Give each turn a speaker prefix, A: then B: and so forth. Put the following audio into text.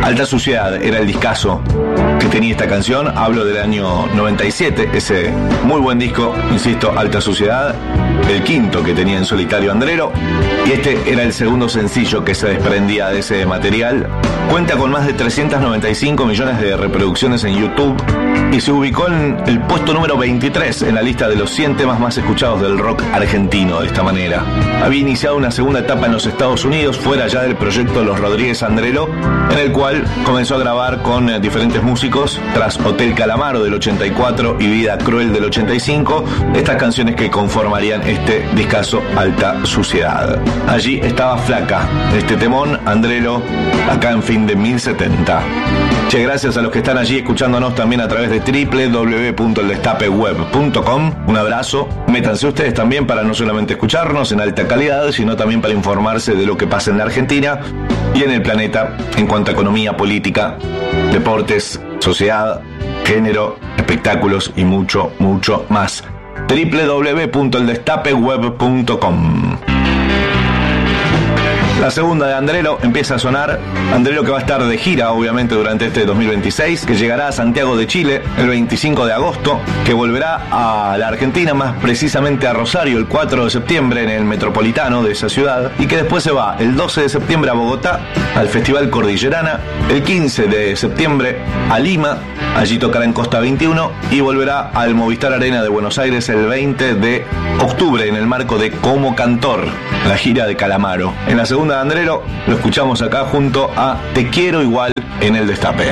A: Alta Suciedad era el discazo que tenía esta canción. Hablo del año 97, ese muy buen disco, insisto, Alta Suciedad, el quinto que tenía en solitario Andrelo, y este era el segundo sencillo que se desprendía de ese material. Cuenta con más de 395 millones de reproducciones en YouTube y se ubicó en el puesto número 23 en la lista de los 100 temas más escuchados del rock argentino. De esta manera había iniciado una segunda etapa en los Estados Unidos, fuera ya del proyecto Los Rodríguez Andrelo, en el cual comenzó a grabar con diferentes músicos tras Hotel Calamaro del 84 y Vida Cruel del 85, estas canciones que conformarían este discazo Alta Suciedad. Allí estaba Flaca, este temón, Andrelo, acá en Fin de 1070. Che, gracias a los que están allí escuchándonos también a través de www.eldestapeweb.com. Un abrazo. Métanse ustedes también para no solamente escucharnos en alta calidad, sino también para informarse de lo que pasa en la Argentina y en el planeta en cuanto a economía, política, deportes, sociedad, género, espectáculos y mucho, mucho más. www.eldestapeweb.com. La segunda de Andrelo empieza a sonar. Andrelo que va a estar de gira, obviamente, durante este 2026, que llegará a Santiago de Chile el 25 de agosto, que volverá a la Argentina, más precisamente a Rosario, el 4 de septiembre en el Metropolitano de esa ciudad, y que después se va el 12 de septiembre a Bogotá, al Festival Cordillerana, el 15 de septiembre a Lima, allí tocará en Costa 21, y volverá al Movistar Arena de Buenos Aires el 20 de octubre en el marco de Como Cantor, la gira de Calamaro. En la segunda de Andrelo lo escuchamos acá junto a Te Quiero Igual en El Destape.